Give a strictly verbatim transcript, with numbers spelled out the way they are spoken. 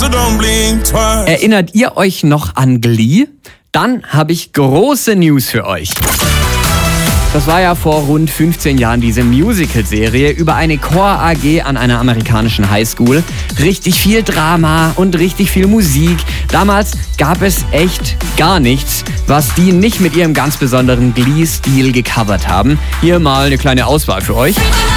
so don't blink twice. Erinnert ihr euch noch an Glee? Dann habe ich große News für euch. Das war ja vor rund fünfzehn Jahren diese Musical-Serie über eine Chor-A G an einer amerikanischen Highschool. Richtig viel Drama und richtig viel Musik. Damals gab es echt gar nichts, was die nicht mit ihrem ganz besonderen Glee-Stil gecovert haben. Hier mal eine kleine Auswahl für euch.